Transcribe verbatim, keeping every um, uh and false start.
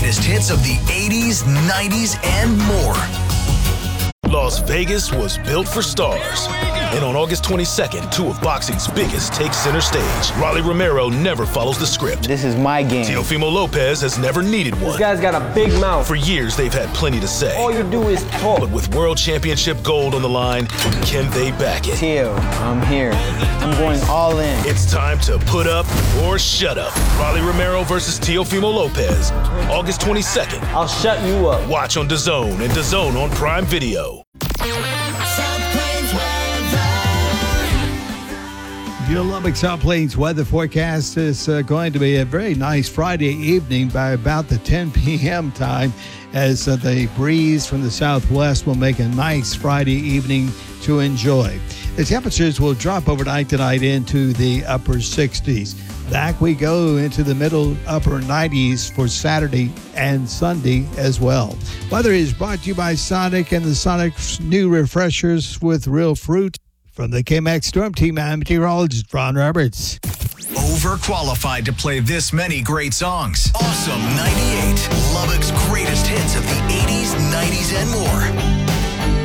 greatest hits of the eighties, nineties, and more. Las Vegas was built for stars. And on August twenty-second, two of boxing's biggest take center stage. Rolly Romero never follows the script. This is my game. Teofimo Lopez has never needed one. This guy's got a big mouth. For years, they've had plenty to say. All you do is talk. But with World Championship gold on the line, can they back it? Teo, I'm here. I'm going all in. It's time to put up or shut up. Rolly Romero versus Teofimo Lopez, August twenty-second. I'll shut you up. Watch on DAZN and DAZN on Prime Video. Your Lubbock South Plains weather forecast is uh, going to be a very nice Friday evening by about the ten p.m. time, as uh, the breeze from the southwest will make a nice Friday evening to enjoy. The temperatures will drop overnight tonight into the upper sixties. Back we go into the middle upper nineties for Saturday and Sunday as well. Weather is brought to you by Sonic and the Sonic's new refreshers with real fruit. From the K-Max Storm Team, I'm meteorologist Ron Roberts. Overqualified to play this many great songs. Awesome ninety-eight, Lubbock's greatest hits of the eighties, nineties, and more.